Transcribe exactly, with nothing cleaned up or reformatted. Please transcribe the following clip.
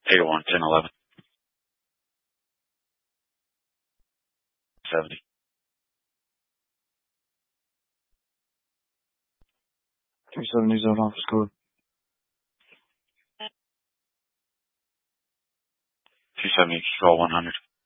eight oh one, ten eleven. seventy. three seven New Zone office code. two seventy, call one hundred.